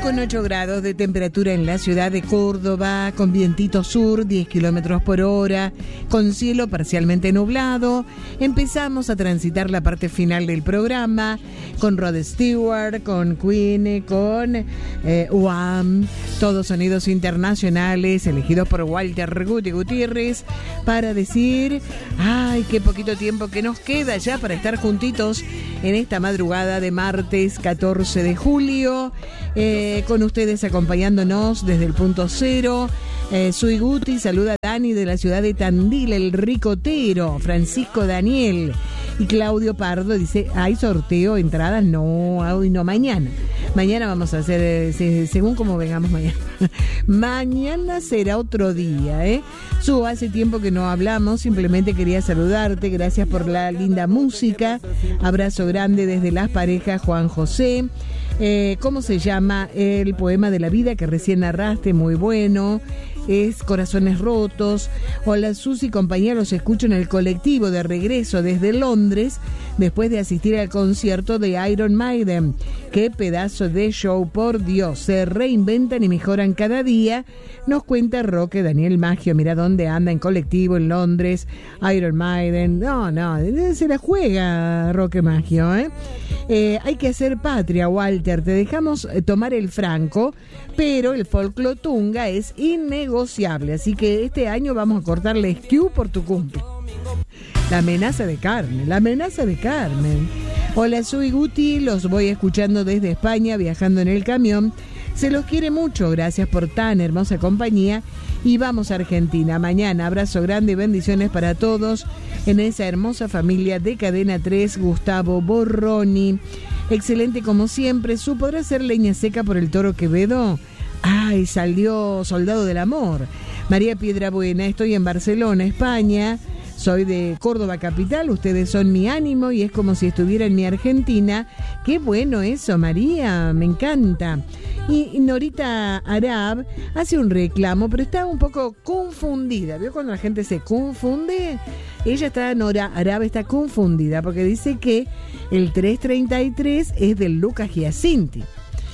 con 8 grados de temperatura en la ciudad de Córdoba, con vientito sur, 10 kilómetros por hora, con cielo parcialmente nublado. Empezamos a transitar la parte final del programa con Rod Stewart, con Queen, con Wham, todos sonidos internacionales elegidos por Walter Gutiérrez para decir, ay, qué poquito tiempo que nos queda ya para estar juntitos en esta madrugada de martes 14 de julio. Con ustedes acompañándonos desde el punto cero. Soy Guti, saluda a Dani de la ciudad de Tandil, el ricotero, Francisco Daniel. Y Claudio Pardo dice, ¿hay sorteo, entradas? No, hoy no, mañana. Mañana vamos a hacer, según como vengamos mañana. Mañana será otro día, ¿eh? Su, hace tiempo que no hablamos, simplemente quería saludarte, gracias por la linda música. Abrazo grande desde Las Parejas, Juan José. ¿Cómo se llama el poema de la vida que recién narraste? Muy bueno. Es Corazones Rotos. Hola Susi, compañía, los escucho en el colectivo de regreso desde Londres después de asistir al concierto de Iron Maiden. Qué pedazo de show, por Dios, se reinventan y mejoran cada día, nos cuenta Roque Daniel Maggio. Mira dónde anda, en colectivo en Londres, Iron Maiden. No, se la juega Roque Maggio, hay que hacer patria, Walter, te dejamos tomar el franco, pero el folclotunga es innegociable, así que este año vamos a cortarle SKU por tu cumple. La amenaza de Carmen. Hola, soy Guti, los voy escuchando desde España, viajando en el camión. Se los quiere mucho, gracias por tan hermosa compañía. Y vamos a Argentina mañana. Abrazo grande y bendiciones para todos en esa hermosa familia de Cadena 3, Gustavo Borroni. Excelente como siempre. ¿Podrá hacer leña seca por el Toro Quevedo? Ay, salió Soldado del Amor. María Piedrabuena, estoy en Barcelona, España. Soy de Córdoba capital, ustedes son mi ánimo y es como si estuviera en mi Argentina. Qué bueno eso, María, me encanta. Y Norita Arab hace un reclamo, pero está un poco confundida. ¿Vio cuando la gente se confunde? Nora Arab está confundida porque dice que el 333 es del Lucas Giacinti.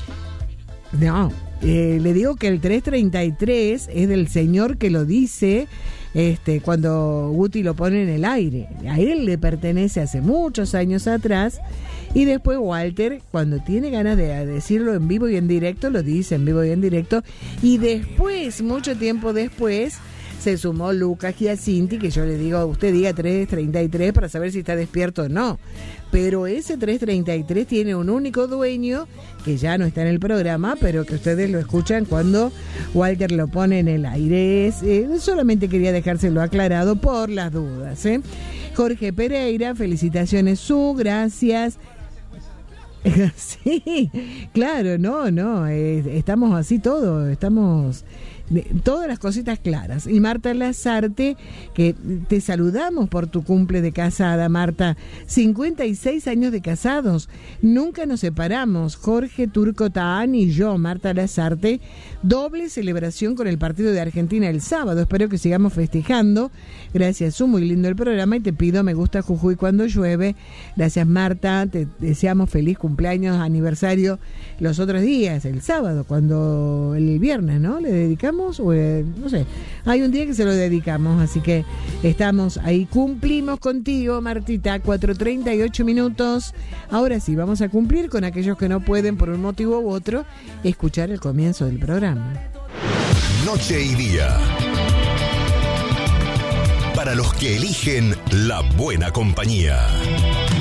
No, le digo que el 333 es del señor que lo dice cuando Guti lo pone en el aire. A él le pertenece hace muchos años atrás. Y después Walter, cuando tiene ganas de decirlo en vivo y en directo, lo dice en vivo y en directo. Y después, mucho tiempo después, se sumó Lucas Giacinti, que yo le digo, usted diga 333 para saber si está despierto o no. Pero ese 333 tiene un único dueño, que ya no está en el programa, pero que ustedes lo escuchan cuando Walter lo pone en el aire. Solamente quería dejárselo aclarado por las dudas. Jorge Pereira, felicitaciones, gracias. Sí, claro, estamos así todos, estamos todas las cositas claras. Y Marta Lazarte, que te saludamos por tu cumple de casada, Marta. 56 años de casados, nunca nos separamos. Jorge Turco Taán y yo, Marta Lazarte, doble celebración con el partido de Argentina el sábado. Espero que sigamos festejando. Gracias, muy lindo el programa y te pido me gusta Jujuy cuando llueve. Gracias, Marta, te deseamos feliz cumpleaños, aniversario los otros días, el sábado, el viernes, ¿no? Le dedicamos, no sé, hay un día que se lo dedicamos, así que estamos ahí, cumplimos contigo, Martita, 4:38 minutos. Ahora sí, vamos a cumplir con aquellos que no pueden por un motivo u otro escuchar el comienzo del programa. Noche y día. Para los que eligen la buena compañía.